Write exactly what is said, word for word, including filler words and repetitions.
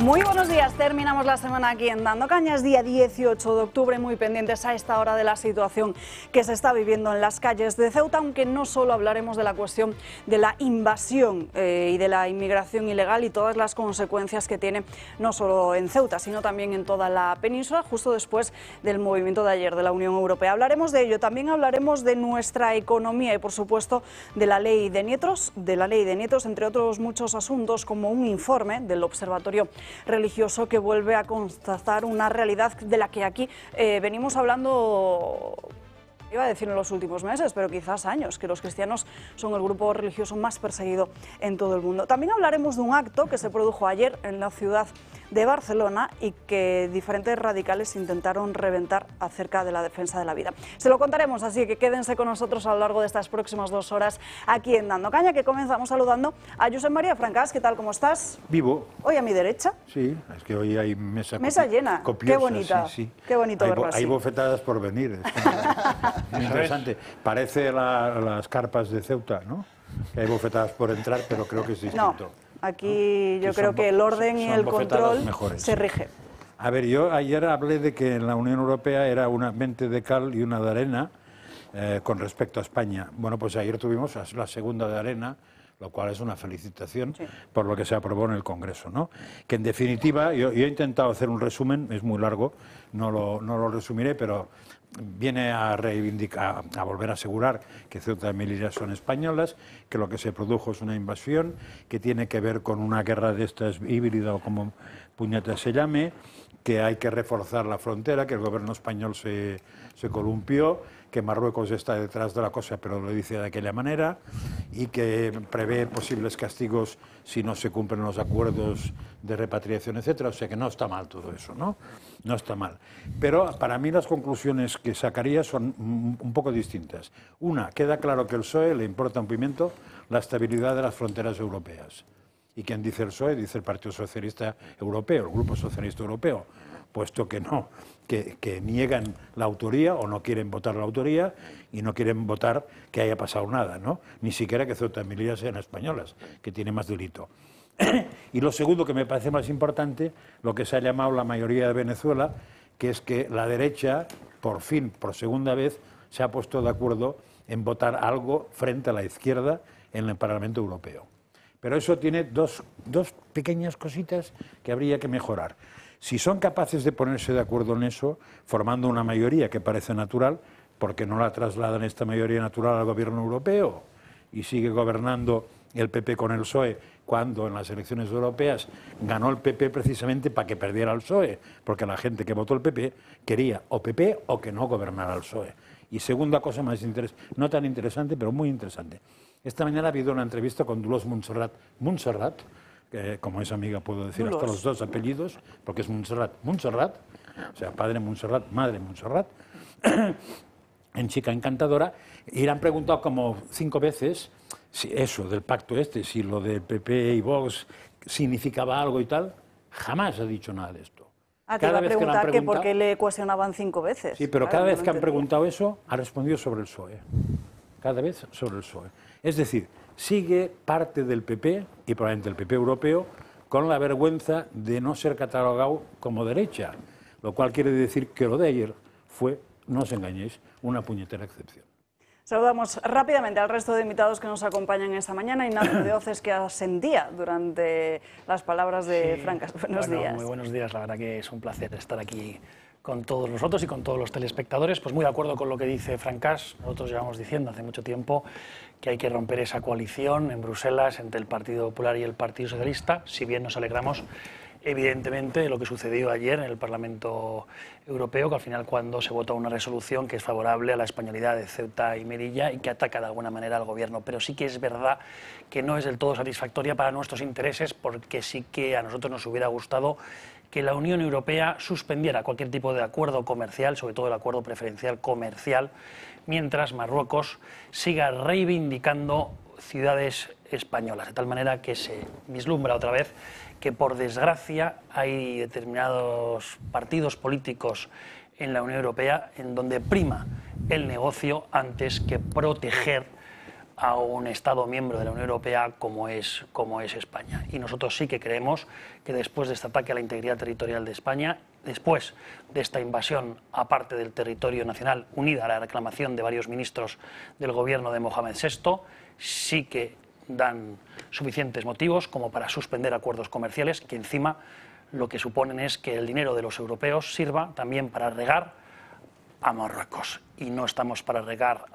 Muy buenos días, terminamos la semana aquí en Dando Caña, es día dieciocho de octubre, muy pendientes a esta hora de la situación que se está viviendo en las calles de Ceuta, aunque no solo hablaremos de la cuestión de la invasión eh, y de la inmigración ilegal y todas las consecuencias que tiene no solo en Ceuta, sino también en toda la península, justo después del movimiento de ayer de la Unión Europea. Hablaremos de ello, también hablaremos de nuestra economía y, por supuesto, de la ley de nietos, de la ley de nietos, entre otros muchos asuntos, como un informe del Observatorio Religioso que vuelve a constatar una realidad de la que aquí eh, venimos hablando, iba a decir en los últimos meses, pero quizás años, que los cristianos son el grupo religioso más perseguido en todo el mundo. También hablaremos de un acto que se produjo ayer en la ciudad de Barcelona y que diferentes radicales intentaron reventar acerca de la defensa de la vida. Se lo contaremos, así que quédense con nosotros a lo largo de estas próximas dos horas aquí en Dando Caña, que comenzamos saludando a Josep María Francás. ¿Qué tal? ¿Cómo estás? Vivo. Hoy a mi derecha. Sí, es que hoy hay mesa, mesa llena. Copiosa, qué bonita. Sí, sí. Qué bonito hay, verlo hay así. bofetadas por venir. Es muy interesante. Parece la, las carpas de Ceuta, ¿no? Que hay bofetadas por entrar, pero creo que es distinto. No. Aquí ¿no? yo que creo son, que el orden y el control mejores. se rige. A ver, yo ayer hablé de que en la Unión Europea era una mente de cal y una de arena eh, con respecto a España. Bueno, pues ayer tuvimos la segunda de arena, lo cual es una felicitación sí. por lo que se aprobó en el Congreso, ¿no? Que en definitiva, yo, yo he intentado hacer un resumen, es muy largo, no lo, no lo resumiré, pero viene a reivindicar, a volver a asegurar que Ceuta y Melilla son españolas, que lo que se produjo es una invasión, que tiene que ver con una guerra de estas híbrida o como puñeta se llame, que hay que reforzar la frontera, que el gobierno español se, se columpió, que Marruecos está detrás de la cosa, pero lo dice de aquella manera, y que prevé posibles castigos si no se cumplen los acuerdos de repatriación, etcétera. O sea que no está mal todo eso, ¿no? No está mal. Pero para mí las conclusiones que sacaría son un poco distintas. Una, queda claro que al P S O E le importa un pimiento la estabilidad de las fronteras europeas. ¿Y quién dice el P S O E? Dice el Partido Socialista Europeo, el Grupo Socialista Europeo, puesto que no, que, que niegan la autoría o no quieren votar la autoría y no quieren votar que haya pasado nada, ¿no? Ni siquiera que Ceuta y Melilla sean españolas, que tiene más delito. Y lo segundo que me parece más importante, lo que se ha llamado la mayoría de Venezuela, que es que la derecha, por fin, por segunda vez, se ha puesto de acuerdo en votar algo frente a la izquierda en el Parlamento Europeo. Pero eso tiene dos, dos pequeñas cositas que habría que mejorar. Si son capaces de ponerse de acuerdo en eso, formando una mayoría que parece natural, ¿por qué no la trasladan esta mayoría natural al gobierno europeo? Y sigue gobernando el P P con el P S O E, cuando en las elecciones europeas ganó el P P precisamente para que perdiera el P S O E, porque la gente que votó el P P quería o P P o que no gobernara el P S O E. Y segunda cosa más interesante, no tan interesante, pero muy interesante. Esta mañana ha habido una entrevista con Dolors Montserrat. Montserrat, que como es amiga puedo decir Dolors. Hasta los dos apellidos, porque es Montserrat. Montserrat, o sea, padre Montserrat, madre Montserrat, en chica encantadora, y le han preguntado como cinco veces si eso del pacto este, si lo de P P y Vox significaba algo y tal. Jamás ha dicho nada de esto. Ah, te iba a preguntar que, que por qué le cuestionaban cinco veces. Sí, pero claro, cada no vez que han entendía. preguntado eso, ha respondido sobre el P S O E. Cada vez sobre el P S O E. Es decir, sigue parte del P P, y probablemente el P P europeo, con la vergüenza de no ser catalogado como derecha, lo cual quiere decir que lo de ayer fue, no os engañéis, una puñetera excepción. Saludamos rápidamente al resto de invitados que nos acompañan esta mañana. Ignacio de Oces, que asentía durante las palabras de sí, Francás. Buenos bueno, días. Muy buenos días, la verdad que es un placer estar aquí con todos nosotros y con todos los telespectadores. Pues muy de acuerdo con lo que dice Francás. Nosotros llevamos diciendo hace mucho tiempo que hay que romper esa coalición en Bruselas entre el Partido Popular y el Partido Socialista, si bien nos alegramos evidentemente de lo que sucedió ayer en el Parlamento Europeo, que al final cuando se votó una resolución que es favorable a la españolidad de Ceuta y Melilla y que ataca de alguna manera al gobierno, pero sí que es verdad que no es del todo satisfactoria para nuestros intereses, porque sí que a nosotros nos hubiera gustado que la Unión Europea suspendiera cualquier tipo de acuerdo comercial, sobre todo el acuerdo preferencial comercial, mientras Marruecos siga reivindicando ciudades españolas, de tal manera que se vislumbra otra vez que, por desgracia, hay determinados partidos políticos en la Unión Europea en donde prima el negocio antes que proteger a un Estado miembro de la Unión Europea como es, como es España. Y nosotros sí que creemos que después de este ataque a la integridad territorial de España, después de esta invasión a parte del territorio nacional, unida a la reclamación de varios ministros del gobierno de Mohamed sexto, sí que dan suficientes motivos como para suspender acuerdos comerciales que encima lo que suponen es que el dinero de los europeos sirva también para regar a Marruecos. Y no estamos para regar